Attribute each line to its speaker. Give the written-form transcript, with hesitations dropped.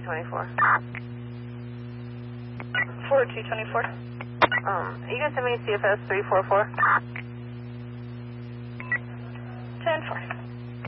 Speaker 1: 4224.
Speaker 2: 4224.
Speaker 1: You guys send me CFS 344?
Speaker 2: 10-4.